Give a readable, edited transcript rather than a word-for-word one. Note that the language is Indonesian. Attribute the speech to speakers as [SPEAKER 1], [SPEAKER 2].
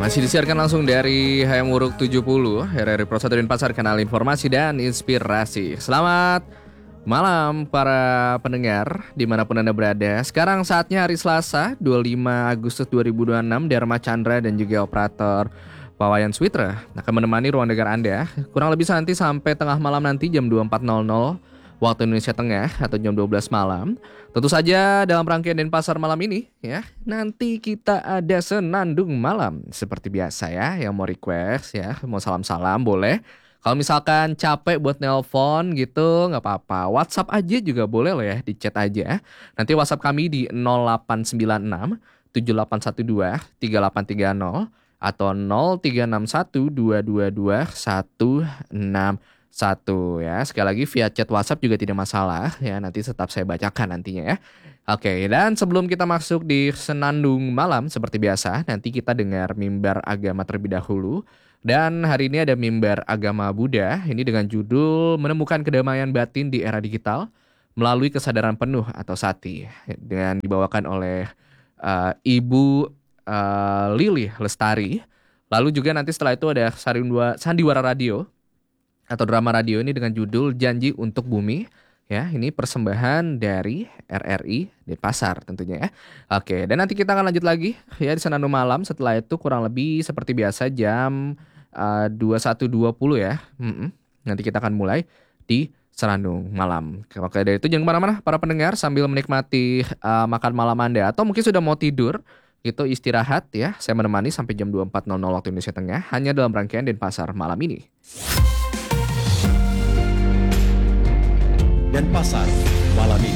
[SPEAKER 1] Masih disiarkan langsung dari HM Wuruk 70, RRI Pro 1 Denpasar, kanal informasi dan inspirasi. Selamat malam para pendengar dimanapun Anda berada. Sekarang saatnya hari Selasa 25 Agustus 2026. Dharma Chandra dan juga operator Pawayan Switra akan menemani ruang dengar Anda kurang lebih nanti sampai tengah malam nanti jam 24.00 waktu Indonesia Tengah atau jam 12 malam. Tentu saja dalam rangkaian Denpasar malam ini ya, nanti kita ada senandung malam seperti biasa ya. Yang mau request ya, mau salam-salam boleh. Kalau misalkan capek buat nelpon gitu nggak apa-apa, WhatsApp aja juga boleh loh ya, di chat aja. Nanti WhatsApp kami di 0896 7812 3830 atau 0361 222 161 ya. Sekali lagi via chat WhatsApp juga tidak masalah ya, nanti tetap saya bacakan nantinya ya. Oke, dan sebelum kita masuk di senandung malam seperti biasa, nanti kita dengar mimbar agama terlebih dahulu. Dan hari ini ada mimbar agama Buddha, ini dengan judul Menemukan Kedamaian Batin di Era Digital Melalui Kesadaran Penuh atau Sati, dengan dibawakan oleh Ibu Lili Lestari. Lalu juga nanti setelah itu ada Sandiwara Radio atau drama radio ini dengan judul Janji untuk Bumi. Ya, ini persembahan dari RRI Denpasar tentunya ya. Oke, dan nanti kita akan lanjut lagi ya di senandung malam. Setelah itu kurang lebih seperti biasa jam 21.20 ya. Nanti kita akan mulai di senandung malam. Oke, dari itu jangan kemana-mana para pendengar, sambil menikmati makan malam Anda atau mungkin sudah mau tidur gitu, istirahat ya. Saya menemani sampai jam 24.00 waktu Indonesia Tengah hanya dalam rangkaian Denpasar malam ini.
[SPEAKER 2] Denpasar malam ini.